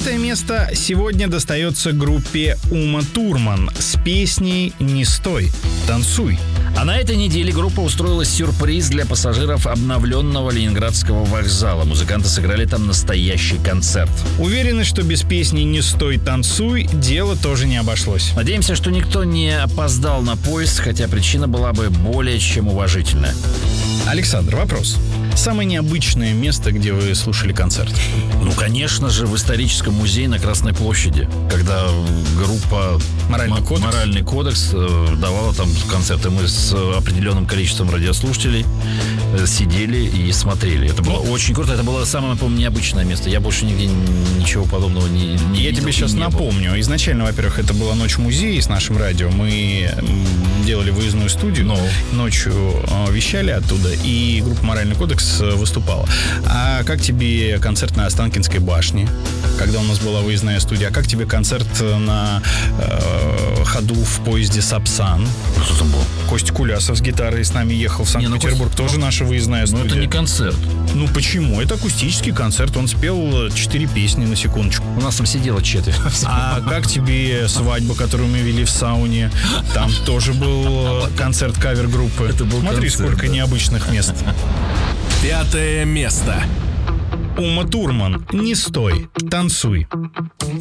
5 место сегодня достается группе Ума Турман с песней «Не стой, танцуй». А на этой неделе группа устроила сюрприз для пассажиров обновленного Ленинградского вокзала. Музыканты сыграли там настоящий концерт. Уверены, что без песни «Не стой, танцуй» дело тоже не обошлось. Надеемся, что никто не опоздал на поезд, хотя причина была бы более чем уважительная. Александр, вопрос. Самое необычное место, где вы слушали концерт? Ну, конечно же, в историческом музее на Красной площади, когда группа «Моральный кодекс» давала там концерты. Мы с определенным количеством радиослушателей сидели и смотрели. Это было очень круто. Это было самое, по-моему, необычное место. Я больше нигде ничего подобного не видел. Я тебе сейчас напомню. Изначально, во-первых, это была «Ночь музея» с нашим радио. Мы делали выездную студию. Ночью вещали оттуда, и группа «Моральный кодекс» выступала. А как тебе концерт на Останкинской башне, когда у нас была выездная студия? А как тебе концерт на ходу в поезде «Сапсан»? Что там было? Костя Кулясов с гитарой с нами ехал в Санкт-Петербург. Тоже наша выездная студия. Но это не концерт. Ну почему? Это акустический концерт. Он спел 4 песни, на секундочку. У нас там сидело 4. А как тебе свадьба, которую мы вели в сауне? Там тоже был концерт кавер-группы. Это был Смотри, концерт, сколько необычных мест. 5 место. Ума Турман, «Не стой, танцуй».